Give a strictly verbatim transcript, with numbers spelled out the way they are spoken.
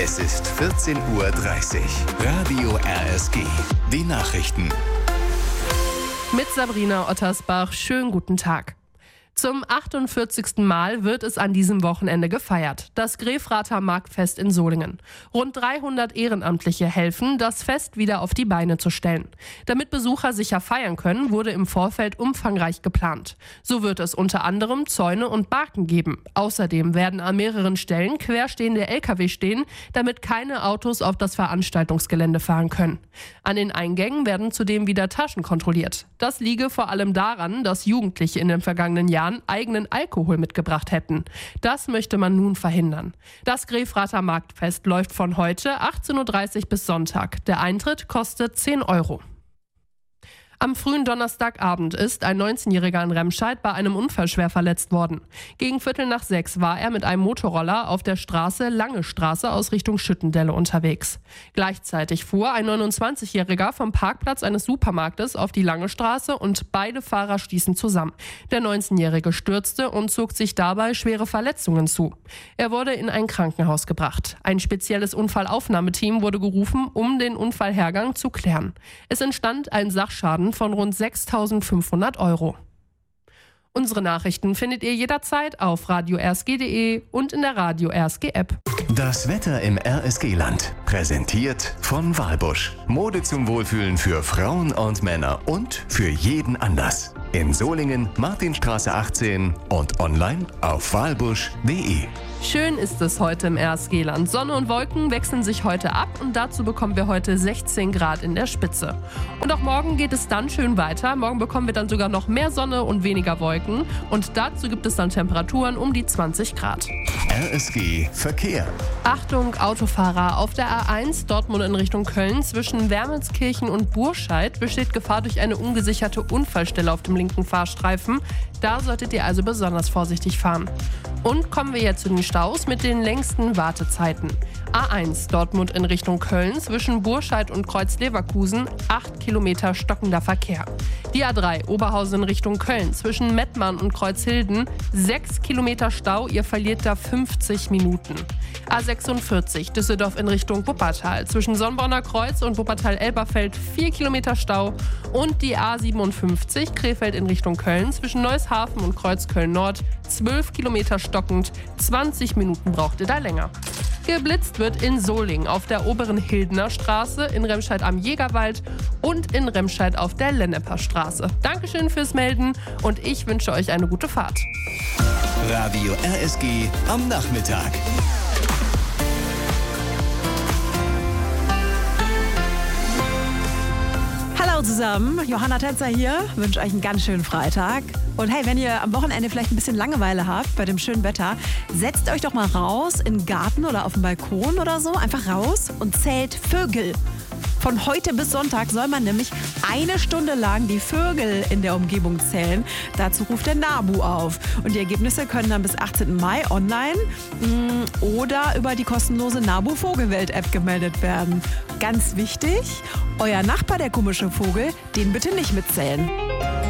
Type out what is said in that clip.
Es ist vierzehn Uhr dreißig. Radio R S G. Die Nachrichten. Mit Sabrina Ottersbach. Schönen guten Tag. Zum achtundvierzigsten Mal wird es an diesem Wochenende gefeiert. Das Grefrather Marktfest in Solingen. Rund dreihundert Ehrenamtliche helfen, das Fest wieder auf die Beine zu stellen. Damit Besucher sicher feiern können, wurde im Vorfeld umfangreich geplant. So wird es unter anderem Zäune und Barken geben. Außerdem werden an mehreren Stellen querstehende L K W stehen, damit keine Autos auf das Veranstaltungsgelände fahren können. An den Eingängen werden zudem wieder Taschen kontrolliert. Das liege vor allem daran, dass Jugendliche in den vergangenen Jahren eigenen Alkohol mitgebracht hätten. Das möchte man nun verhindern. Das Grefrather Marktfest läuft von heute achtzehn Uhr dreißig bis Sonntag. Der Eintritt kostet zehn Euro. Am frühen Donnerstagabend ist ein neunzehnjähriger in Remscheid bei einem Unfall schwer verletzt worden. Gegen Viertel nach sechs war er mit einem Motorroller auf der Straße Lange Straße aus Richtung Schüttendelle unterwegs. Gleichzeitig fuhr ein neunundzwanzigjähriger vom Parkplatz eines Supermarktes auf die Lange Straße und beide Fahrer stießen zusammen. Der neunzehnjährige stürzte und zog sich dabei schwere Verletzungen zu. Er wurde in ein Krankenhaus gebracht. Ein spezielles Unfallaufnahmeteam wurde gerufen, um den Unfallhergang zu klären. Es entstand ein Sachschaden von rund sechstausendfünfhundert Euro. Unsere Nachrichten findet ihr jederzeit auf radio r s g punkt d e und in der Radio R S G App. Das Wetter im R S G-Land. Präsentiert von Walbusch. Mode zum Wohlfühlen für Frauen und Männer und für jeden Anlass. In Solingen, Martinstraße achtzehn und online auf walbusch punkt d e. Schön ist es heute im R S G-Land. Sonne und Wolken wechseln sich heute ab und dazu bekommen wir heute sechzehn Grad in der Spitze. Und auch morgen geht es dann schön weiter. Morgen bekommen wir dann sogar noch mehr Sonne und weniger Wolken. Und dazu gibt es dann Temperaturen um die zwanzig Grad. R S G Verkehr. Achtung, Autofahrer. Auf der A eins Dortmund in Richtung Köln zwischen Wermelskirchen und Burscheid besteht Gefahr durch eine ungesicherte Unfallstelle auf dem linken Fahrstreifen. Da solltet ihr also besonders vorsichtig fahren. Und kommen wir jetzt zu den Staus mit den längsten Wartezeiten. A eins Dortmund in Richtung Köln zwischen Burscheid und Kreuz-Leverkusen, acht Kilometer stockender Verkehr. Die A drei Oberhausen in Richtung Köln zwischen Mettmann und Kreuzhilden, sechs Kilometer Stau, ihr verliert da fünfzig Minuten. A sechsundvierzig Düsseldorf in Richtung Wuppertal zwischen Sonnbronner Kreuz und Wuppertal-Elberfeld, vier Kilometer Stau. Und die A siebenundfünfzig Krefeld in Richtung Köln zwischen Neushafen und Kreuzköln-Nord, zwölf Kilometer stockend, zwanzig Minuten braucht ihr da länger. Geblitzt wird in Solingen auf der oberen Hildener Straße, in Remscheid am Jägerwald und in Remscheid auf der Lennepper Straße. Dankeschön fürs Melden und ich wünsche euch eine gute Fahrt. Radio R S G am Nachmittag. Hallo zusammen, Johanna Tänzer hier, wünsche euch einen ganz schönen Freitag. Und hey, wenn ihr am Wochenende vielleicht ein bisschen Langeweile habt bei dem schönen Wetter, setzt euch doch mal raus in den Garten oder auf den Balkon oder so, einfach raus und zählt Vögel. Von heute bis Sonntag soll man nämlich eine Stunde lang die Vögel in der Umgebung zählen. Dazu ruft der NABU auf. Und die Ergebnisse können dann bis achtzehnten Mai online mh, oder über die kostenlose NABU Vogelwelt-App gemeldet werden. Ganz wichtig, euer Nachbar, der komische Vogel, den bitte nicht mitzählen.